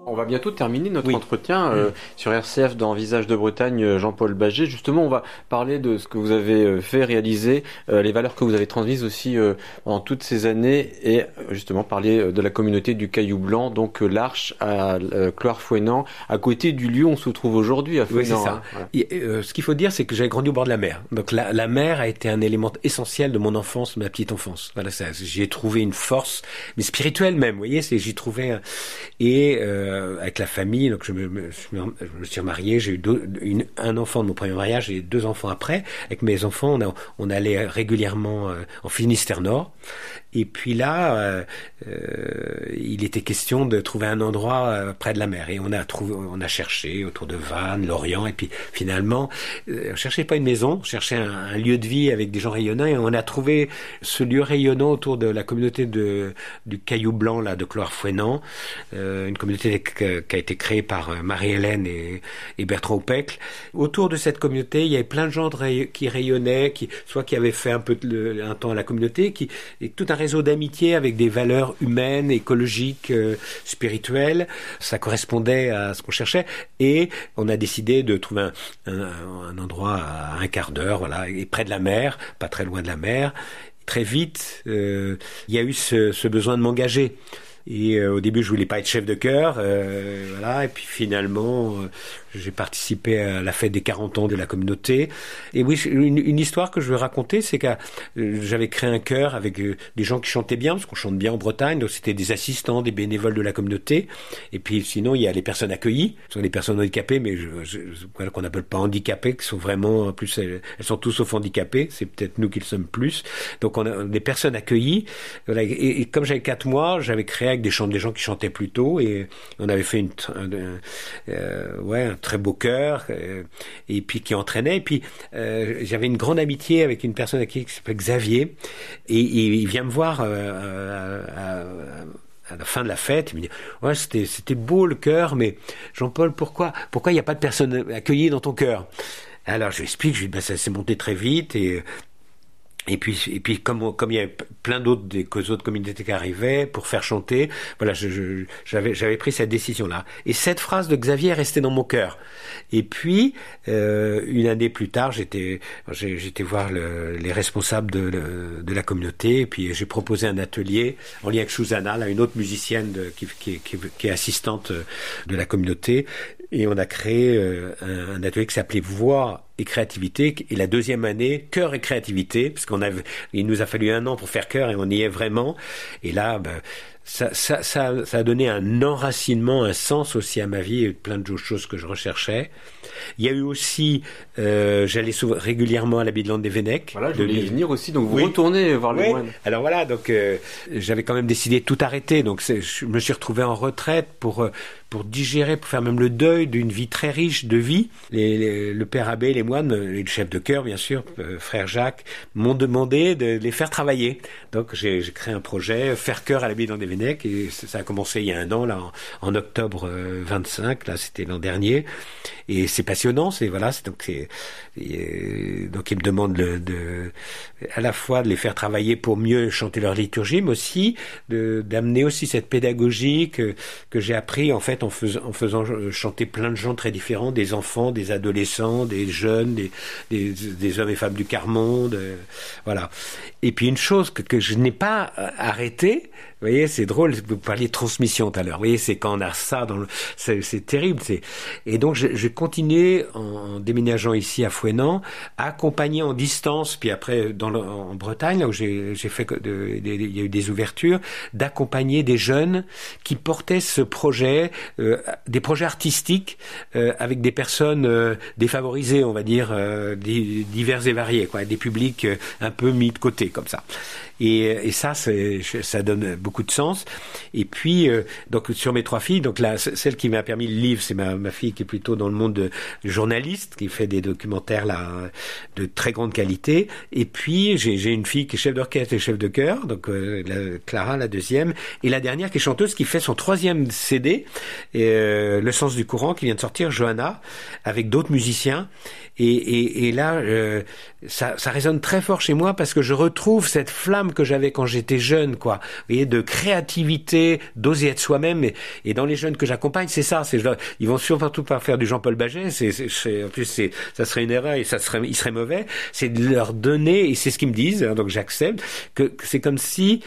On va bientôt terminer notre Oui. entretien sur RCF dans Visage de Bretagne, Jean-Paul Bagé. Justement, on va parler de ce que vous avez fait, réalisé, les valeurs que vous avez transmises aussi pendant toutes ces années et justement parler de la communauté du Caillou Blanc, donc l'Arche à Cloire-Fouesnant, à côté du lieu où on se trouve aujourd'hui à Fouesnant. Oui, c'est ça. Voilà. Et, ce qu'il faut dire, c'est que j'avais grandi au bord de la mer. Donc la mer a été un élément essentiel de mon enfance, de ma petite enfance. Voilà, ça, j'y ai trouvé une force, mais spirituelle même. Vous voyez, j'y trouvais avec la famille. Donc je me suis remarié. J'ai eu un enfant de mon premier mariage et 2 enfants après. Avec mes enfants, on allait régulièrement en Finistère Nord. Et puis là, il était question de trouver un endroit près de la mer. Et on a cherché autour de Vannes, Lorient, et puis finalement, on cherchait pas une maison, on cherchait un lieu de vie avec des gens rayonnants, et on a trouvé ce lieu rayonnant autour de la communauté du Caillou Blanc, là, de Cloire-Fouesnant, une communauté qui a été créée par Marie-Hélène et Bertrand Opecq. Autour de cette communauté, il y avait plein de gens qui rayonnaient, soit qui avaient fait un temps à la communauté, et tout un réseau d'amitié avec des valeurs humaines, écologiques, spirituelles. Ça correspondait à ce qu'on cherchait, et on a décidé de trouver un endroit à un quart d'heure, voilà, et près de la mer, pas très loin de la mer. Très vite, il y a eu ce besoin de m'engager. Et au début, je voulais pas être chef de chœur, voilà. Et puis finalement, j'ai participé à la fête des 40 ans de la communauté. Et oui, une histoire que je veux raconter, c'est que j'avais créé un chœur avec des gens qui chantaient bien, parce qu'on chante bien en Bretagne. Donc c'était des assistants, des bénévoles de la communauté. Et puis sinon, il y a les personnes accueillies, ce sont les personnes handicapées, mais qu'on n'appelle pas handicapées, qui sont vraiment, en plus, elles sont tous sauf handicapées. C'est peut-être nous qui le sommes plus. Donc on a des personnes accueillies. Voilà. Et comme j'avais 4 mois, j'avais créé avec des gens qui chantaient plus tôt, et on avait fait un très beau chœur, et puis qui entraînait. Et puis j'avais une grande amitié avec une personne qui s'appelle Xavier, et il vient me voir à la fin de la fête. Il me dit: ouais, c'était beau le chœur, mais Jean-Paul, pourquoi il n'y a pas de personnes accueillies dans ton chœur? Alors je lui explique, je lui dis: ça s'est monté très vite, et puis comme il y avait plein d'autres communautés qui arrivaient pour faire chanter, voilà, j'avais pris cette décision-là. Et cette phrase de Xavier est restée dans mon cœur. Et puis une année plus tard, j'étais voir les responsables de la communauté, et puis j'ai proposé un atelier en lien avec Shouzana, là, une autre musicienne qui est assistante de la communauté. Et on a créé un atelier qui s'appelait Voix et créativité, et la deuxième année, chœur et créativité, parce il nous a fallu 1 an pour faire chœur, et on y est vraiment. Et là, ça a donné un enracinement, un sens aussi à ma vie, et plein de choses que je recherchais. Il y a eu aussi, j'allais régulièrement à l'abbaye de Landévennec. Voilà, je voulais y venir aussi, donc vous retournez voir les moines. Alors voilà, donc j'avais quand même décidé de tout arrêter, donc je me suis retrouvé en retraite pour digérer, pour faire même le deuil d'une vie très riche de vie. Le père abbé, les moines, et le chef de chœur, bien sûr, frère Jacques, m'ont demandé de les faire travailler. Donc j'ai créé un projet, faire chœur à l'abbaye de Landévennec, et ça a commencé il y a 1 an, là, en octobre 25, là, c'était l'an dernier. Et c'est passionnant, donc ils me demandent à la fois de les faire travailler pour mieux chanter leur liturgie, mais aussi d'amener aussi cette pédagogie que j'ai appris, en fait, en faisant chanter plein de gens très différents, des enfants, des adolescents, des jeunes, des hommes et femmes du quart-monde, voilà. Et puis une chose que je n'ai pas arrêtée, vous voyez, c'est drôle, vous parliez de transmission tout à l'heure, vous voyez, c'est quand on a ça c'est terrible, et donc j'ai continué en déménageant ici à Fouesnant, à accompagner en distance, puis après en Bretagne, là où j'ai fait il y a eu des ouvertures, d'accompagner des jeunes qui portaient ce projet, des projets artistiques avec des personnes défavorisées, on va dire, divers et variés, quoi, des publics un peu mis de côté comme ça. Et ça donne beaucoup de sens. Et puis donc sur mes 3 filles, donc là, celle qui m'a permis le livre, c'est ma fille qui est plutôt dans le monde de journaliste, qui fait des documentaires là de très grande qualité. Et puis j'ai une fille qui est chef d'orchestre et chef de chœur, donc Clara, la deuxième, et la dernière qui est chanteuse, qui fait son 3e CD, Le Sens du Courant, qui vient de sortir, Johanna, avec d'autres musiciens. Et là, ça résonne très fort chez moi parce que je retrouve cette flamme que j'avais quand j'étais jeune, quoi. Vous voyez, de créativité, d'oser être soi-même. Et dans les jeunes que j'accompagne, c'est ça. Ils vont surtout pas faire du Jean-Paul Baget. En plus, ça serait une erreur et ils seraient mauvais. C'est de leur donner, et c'est ce qu'ils me disent, hein, donc j'accepte, que c'est comme si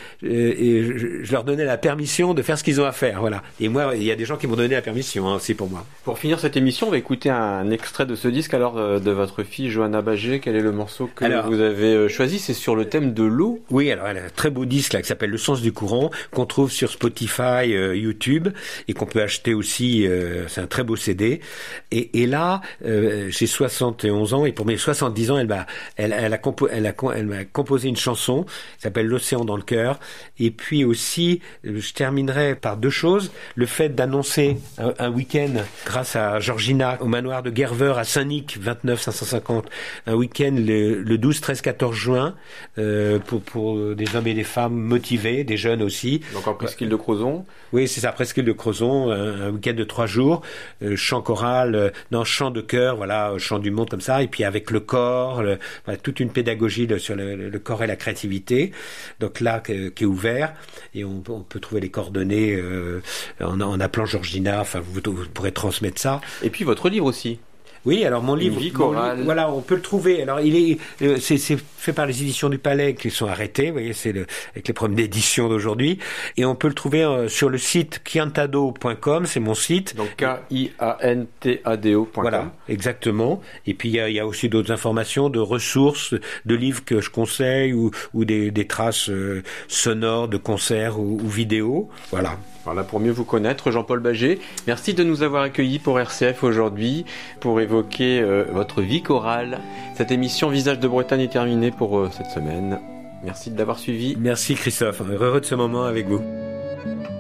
je leur donnais la permission de faire ce qu'ils ont à faire. Voilà. Et moi, il y a des gens qui m'ont donné la permission, hein, aussi pour moi. Pour finir cette émission, on va écouter un extrait de ce disque alors de votre fille Johanna Baget. Quel est le morceau que vous avez choisi? C'est sur le thème de l'eau. Oui, alors elle a un très beau disque là qui s'appelle Le Sens du courant, qu'on trouve sur Spotify, YouTube, et qu'on peut acheter aussi. C'est un très beau CD. Et là, j'ai 71 ans, et pour mes 70 ans, elle m'a composé une chanson qui s'appelle L'Océan dans le cœur. Et puis aussi, je terminerai par deux choses. Le fait d'annoncer un week-end grâce à Georgina au manoir de Gerver à Saint-Nic, 29 550, un week-end le 12, 13, 14 juin, pour des hommes et des femmes motivés, des jeunes aussi. Donc en presqu'île de Crozon. Oui, c'est ça, presqu'île de Crozon, un week-end de 3 jours, chant choral, chant de chœur, voilà, chant du monde comme ça, et puis avec le corps, voilà, toute une pédagogie sur le corps et la créativité. Donc là, qui est ouvert, et on peut trouver les coordonnées en appelant Georgina. Enfin, vous pourrez transmettre ça. Et puis votre livre aussi. Oui, alors mon livre, voilà, on peut le trouver. Alors c'est fait par les éditions du Palais qui sont arrêtées. Vous voyez, avec les problèmes d'édition d'aujourd'hui, et on peut le trouver sur le site kiantado.com, c'est mon site. Donc KIANTADO.com. Voilà, exactement. Et puis il y a aussi d'autres informations, de ressources, de livres que je conseille ou des traces sonores de concerts ou vidéos. Voilà. Voilà, pour mieux vous connaître, Jean-Paul Baget, merci de nous avoir accueillis pour RCF aujourd'hui, pour évoquer votre vie chorale. Cette émission Visage de Bretagne est terminée pour cette semaine. Merci de l'avoir suivi. Merci Christophe, heureux de ce moment avec vous.